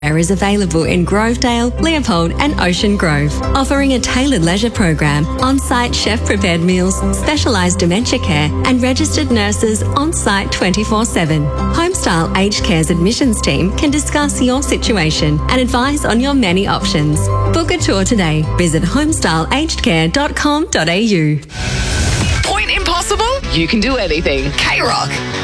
is available in Grovedale, Leopold and Ocean Grove, offering a tailored leisure program, on-site chef-prepared meals, specialised dementia care and registered nurses on-site 24/7. Homestyle Aged Care's admissions team can discuss your situation and advise on your many options. Book a tour today. Visit homestyleagedcare.com.au. Point Impossible? You can do anything. K-Rock.